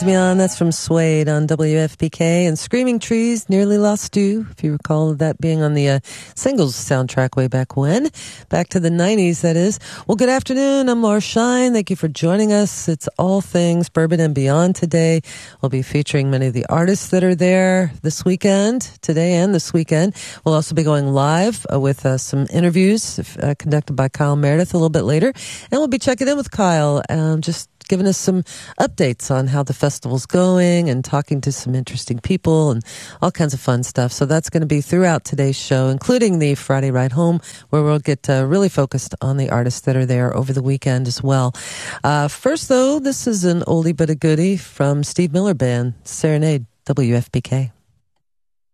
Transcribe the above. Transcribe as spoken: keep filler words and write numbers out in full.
Me on, that's from Suede on W F P K, and Screaming Trees, Nearly Lost You, if you recall that being on the uh, singles soundtrack way back when, back to the nineties, that is. Well, good afternoon, I'm Laura Shine. Thank you for joining us. It's all things bourbon and beyond today. We'll be featuring many of the artists that are there this weekend, today and this weekend. We'll also be going live uh, with uh, some interviews uh, conducted by Kyle Meredith a little bit later, and we'll be checking in with Kyle, um, just giving us some updates on how the festival's going and talking to some interesting people and all kinds of fun stuff. So that's going to be throughout today's show, including the Friday Ride Home, where we'll get uh, really focused on the artists that are there over the weekend as well. Uh, first, though, this is an oldie but a goodie from Steve Miller Band, Serenade, W F P K.